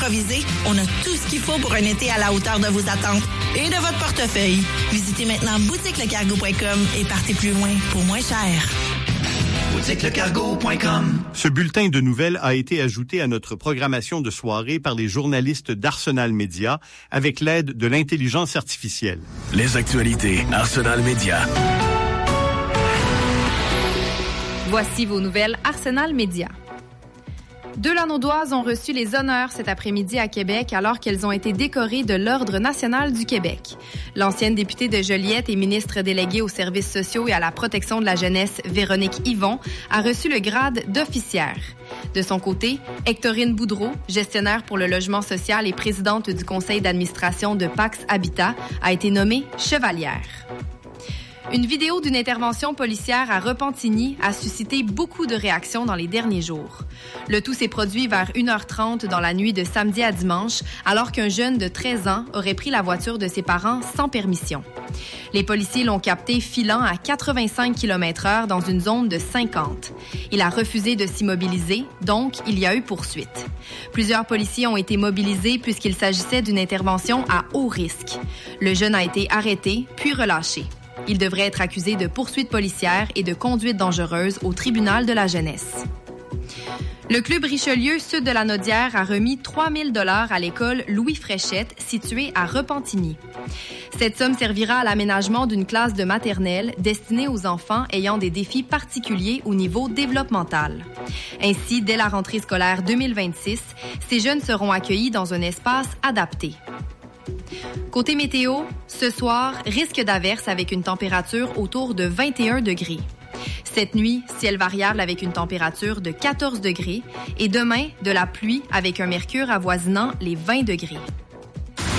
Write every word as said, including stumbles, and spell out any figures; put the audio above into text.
improvisé, on a tout ce qu'il faut pour un été à la hauteur de vos attentes et de votre portefeuille. Visitez maintenant boutique le cargo point com et partez plus loin pour moins cher. boutique le cargo point com. Ce bulletin de nouvelles a été ajouté à notre programmation de soirée par les journalistes d'Arsenal Média avec l'aide de l'intelligence artificielle. Les actualités Arsenal Média. Voici vos nouvelles Arsenal Média. Deux Lanaudoises ont reçu les honneurs cet après-midi à Québec alors qu'elles ont été décorées de l'Ordre national du Québec. L'ancienne députée de Joliette et ministre déléguée aux services sociaux et à la protection de la jeunesse, Véronique Yvon, a reçu le grade d'officière. De son côté, Hectorine Boudreau, gestionnaire pour le logement social et présidente du conseil d'administration de Pax Habitat, a été nommée chevalière. Une vidéo d'une intervention policière à Repentigny a suscité beaucoup de réactions dans les derniers jours. Le tout s'est produit vers une heure trente dans la nuit de samedi à dimanche, alors qu'un jeune de treize ans aurait pris la voiture de ses parents sans permission. Les policiers l'ont capté filant à quatre-vingt-cinq kilomètres heure dans une zone de cinquante. Il a refusé de s'immobiliser, donc il y a eu poursuite. Plusieurs policiers ont été mobilisés puisqu'il s'agissait d'une intervention à haut risque. Le jeune a été arrêté, puis relâché. Il devrait être accusé de poursuite policière et de conduite dangereuse au tribunal de la jeunesse. Le Club Richelieu Sud de la Naudière a remis trois mille dollars à l'école Louis Fréchette, située à Repentigny. Cette somme servira à l'aménagement d'une classe de maternelle destinée aux enfants ayant des défis particuliers au niveau développemental. Ainsi, dès la rentrée scolaire deux mille vingt-six, ces jeunes seront accueillis dans un espace adapté. Côté météo, ce soir, risque d'averse avec une température autour de vingt et un degrés. Cette nuit, ciel variable avec une température de quatorze degrés et demain, de la pluie avec un mercure avoisinant les vingt degrés.